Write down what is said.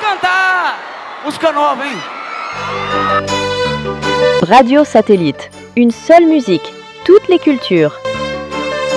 cantar música nova, hein? Radio Satellite, une seule musique, toutes les cultures.